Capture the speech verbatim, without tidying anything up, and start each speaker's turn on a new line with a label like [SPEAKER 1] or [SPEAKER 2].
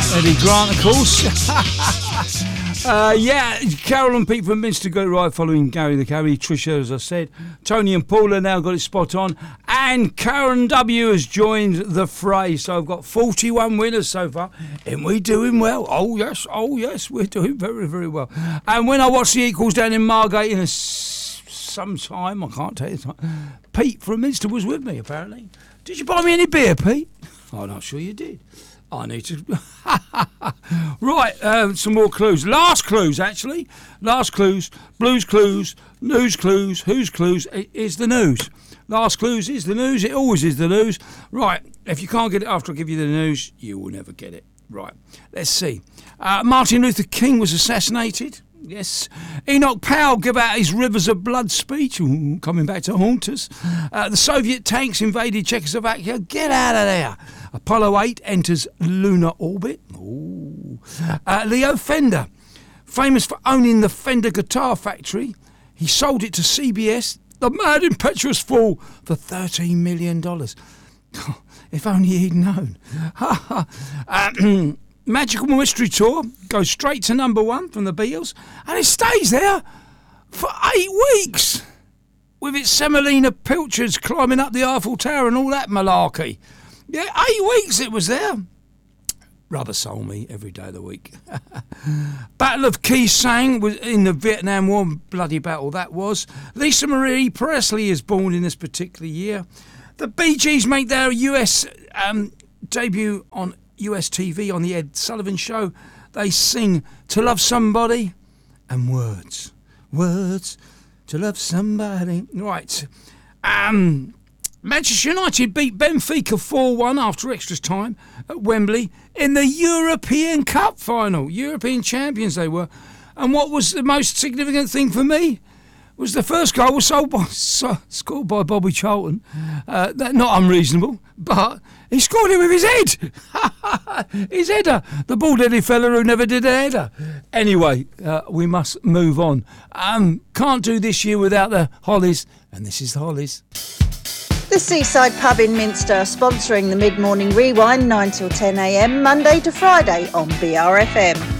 [SPEAKER 1] Eddie Grant, of course. uh, yeah, Carol and Pete from Minster got it right following Gary the Carry. Trisha, as I said. Tony and Paula now got it spot on. And Karen W has joined the fray. So I've got forty-one winners so far. And we're doing well. Oh, yes. Oh, yes. We're doing very, very well. And when I watched the equals down in Margate in a s- some time, I can't tell you the time, Pete from Minster was with me, apparently. Did you buy me any beer, Pete? I'm not sure you did. I need to... right, uh, some more clues. Last clues, actually. Last clues. Blues clues. News clues. Who's clues? It is the news. Last clues is the news. It always is the news. Right, if you can't get it after I give you the news, you will never get it. Right, let's see. Uh, Martin Luther King was assassinated. Yes. Enoch Powell gave out his Rivers of Blood speech. Ooh, coming back to haunt us. Uh, the Soviet tanks invaded Czechoslovakia. Get out of there. Apollo eight enters lunar orbit. Ooh. Uh, Leo Fender, famous for owning the Fender guitar factory. He sold it to C B S, the mad impetuous fool, for thirteen million dollars. If only he'd known. uh, Magical Mystery Tour goes straight to number one from the Beatles, and it stays there for eight weeks with its Semolina Pilchards climbing up the Eiffel Tower and all that malarkey. Yeah, eight weeks it was there. Rubber Soul me every day of the week. Battle of Khe Sanh was in the Vietnam War, bloody battle that was. Lisa Marie Presley is born in this particular year. The Bee Gees make their U S um, debut on U S T V on the Ed Sullivan Show. They sing To Love Somebody and Words. Words to love somebody. Right. Um, Manchester United beat Benfica four one after extra time at Wembley in the European Cup final. European champions they were. And what was the most significant thing for me was the first goal was sold by, so, scored by Bobby Charlton. Uh, that not unreasonable, but he scored it with his head. His header. The bald-headed fella who never did a header. Anyway, uh, we must move on. Um, can't do this year without the Hollies, and this is the Hollies.
[SPEAKER 2] The Seaside Pub in Minster, sponsoring the Mid-Morning Rewind, nine till ten a m, Monday to Friday on B R F M.